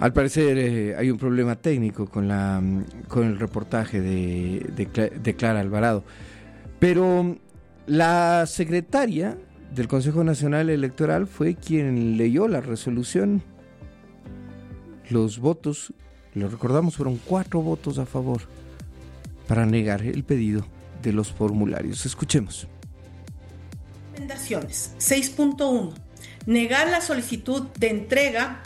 Al parecer hay un problema técnico con el reportaje de Clara Alvarado. Pero la secretaria del Consejo Nacional Electoral fue quien leyó la resolución. Los votos, lo recordamos, fueron 4 votos a favor para negar el pedido de los formularios. Escuchemos. Recomendaciones. 6.1. Negar la solicitud de entrega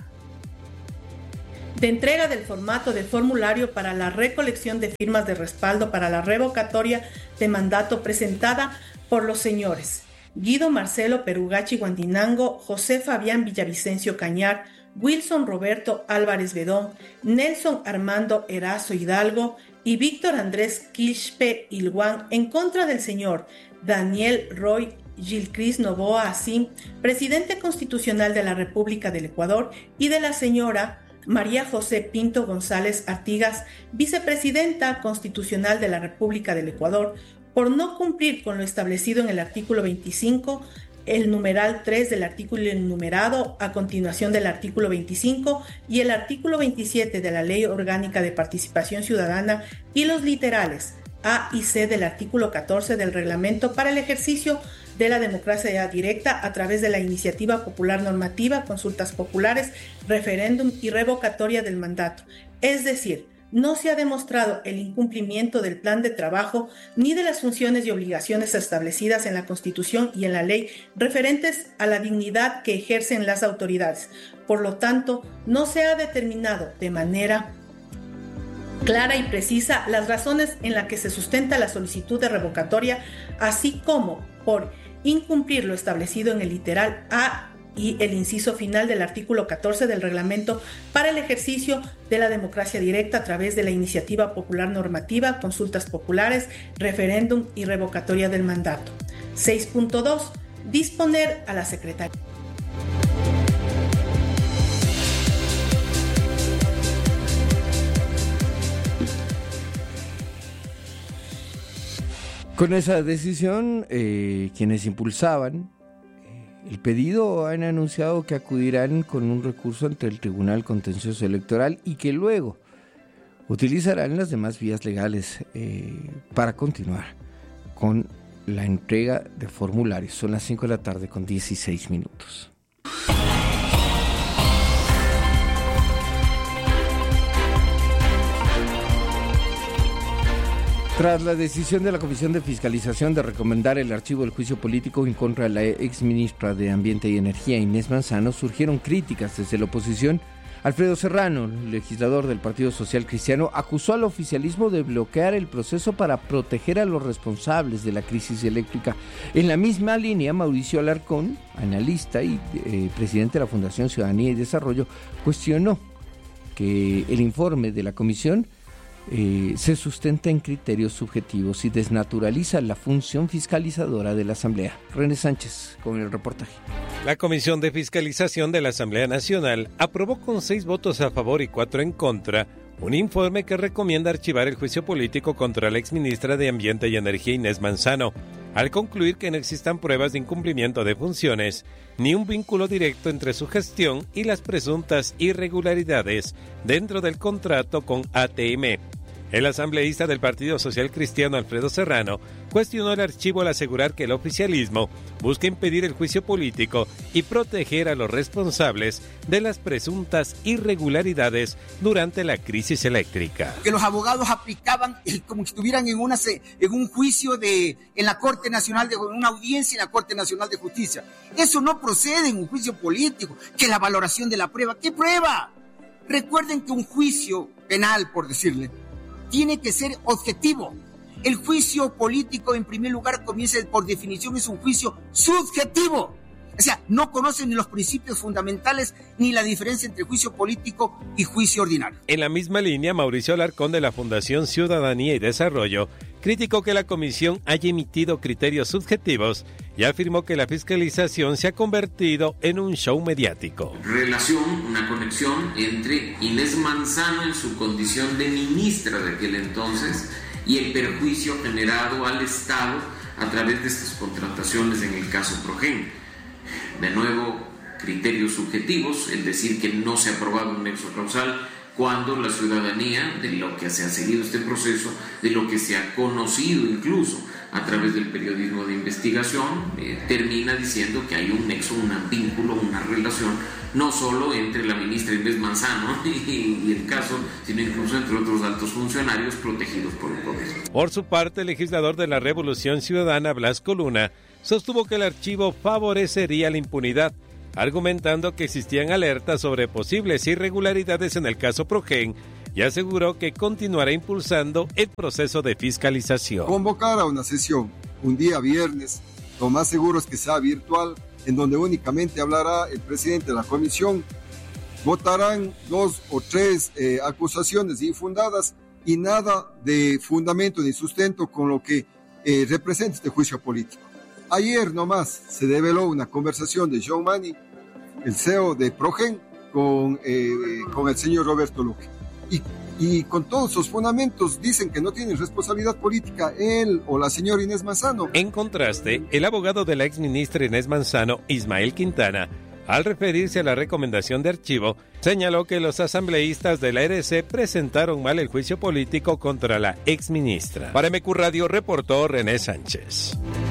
del formato de formulario para la recolección de firmas de respaldo para la revocatoria de mandato presentada por los señores Guido Marcelo Perugachi Guandinango, José Fabián Villavicencio Cañar, Wilson Roberto Álvarez Bedón, Nelson Armando Erazo Hidalgo y Víctor Andrés Quispe Ilguán en contra del señor Daniel Roy Gilcris Novoa Assim, presidente constitucional de la República del Ecuador, y de la señora María José Pinto González Artigas, vicepresidenta constitucional de la República del Ecuador, por no cumplir con lo establecido en el artículo 25, el numeral 3 del artículo enumerado a continuación del artículo 25 y el artículo 27 de la Ley Orgánica de Participación Ciudadana y los literales A y C del artículo 14 del Reglamento para el ejercicio de la democracia directa a través de la iniciativa popular normativa, consultas populares, referéndum y revocatoria del mandato. Es decir, no se ha demostrado el incumplimiento del plan de trabajo ni de las funciones y obligaciones establecidas en la Constitución y en la ley referentes a la dignidad que ejercen las autoridades. Por lo tanto, no se ha determinado de manera clara y precisa las razones en las que se sustenta la solicitud de revocatoria, así como por incumplir lo establecido en el literal A y el inciso final del artículo 14 del Reglamento para el ejercicio de la democracia directa a través de la iniciativa popular normativa, consultas populares, referéndum y revocatoria del mandato. 6.2. Disponer a la Secretaría. Con esa decisión, quienes impulsaban el pedido han anunciado que acudirán con un recurso ante el Tribunal Contencioso Electoral y que luego utilizarán las demás vías legales para continuar con la entrega de formularios. Son las 5 de la tarde con 16 minutos. Tras la decisión de la Comisión de Fiscalización de recomendar el archivo del juicio político en contra de la exministra de Ambiente y Energía, Inés Manzano, surgieron críticas desde la oposición. Alfredo Serrano, legislador del Partido Social Cristiano, acusó al oficialismo de bloquear el proceso para proteger a los responsables de la crisis eléctrica. En la misma línea, Mauricio Alarcón, analista y presidente de la Fundación Ciudadanía y Desarrollo, cuestionó que el informe de la comisión se sustenta en criterios subjetivos y desnaturaliza la función fiscalizadora de la Asamblea. René Sánchez con el reportaje. La Comisión de Fiscalización de la Asamblea Nacional aprobó con 6 votos a favor y 4 en contra un informe que recomienda archivar el juicio político contra la exministra de Ambiente y Energía Inés Manzano, al concluir que no existan pruebas de incumplimiento de funciones ni un vínculo directo entre su gestión y las presuntas irregularidades dentro del contrato con ATM. El asambleísta del Partido Social Cristiano, Alfredo Serrano, cuestionó el archivo al asegurar que el oficialismo busca impedir el juicio político y proteger a los responsables de las presuntas irregularidades durante la crisis eléctrica. Que los abogados aplicaban como si estuvieran en un juicio en la Corte Nacional, en una audiencia en la Corte Nacional de Justicia. Eso no procede en un juicio político, que la valoración de la prueba. ¿Qué prueba? Recuerden que un juicio penal, por decirle, tiene que ser objetivo. El juicio político, en primer lugar, comienza por definición, es un juicio subjetivo. O sea, no conocen ni los principios fundamentales ni la diferencia entre juicio político y juicio ordinario. En la misma línea, Mauricio Alarcón de la Fundación Ciudadanía y Desarrollo criticó que la comisión haya emitido criterios subjetivos y afirmó que la fiscalización se ha convertido en un show mediático. Una conexión entre Inés Manzano en su condición de ministra de aquel entonces y el perjuicio generado al Estado a través de estas contrataciones en el caso Progen. De nuevo, criterios subjetivos, es decir, que no se ha probado un nexo causal, cuando la ciudadanía, de lo que se ha seguido este proceso, de lo que se ha conocido incluso a través del periodismo de investigación, termina diciendo que hay un nexo, un vínculo, una relación, no solo entre la ministra Inés Manzano y el caso, sino incluso entre otros altos funcionarios protegidos por el poder. Por su parte, el legislador de la Revolución Ciudadana, Blasco Luna, sostuvo que el archivo favorecería la impunidad, argumentando que existían alertas sobre posibles irregularidades en el caso Progen, y aseguró que continuará impulsando el proceso de fiscalización. Convocar a una sesión un día viernes, lo más seguro es que sea virtual, en donde únicamente hablará el presidente de la comisión, votarán 2 o 3 acusaciones infundadas y nada de fundamento ni sustento con lo que representa este juicio político. Ayer nomás se develó una conversación de John Mani, el CEO de Progen, con el señor Roberto Luque. Y con todos sus fundamentos dicen que no tienen responsabilidad política él o la señora Inés Manzano. En contraste, el abogado de la exministra Inés Manzano, Ismael Quintana, al referirse a la recomendación de archivo, señaló que los asambleístas de la RC presentaron mal el juicio político contra la exministra. Para MQ Radio reportó René Sánchez.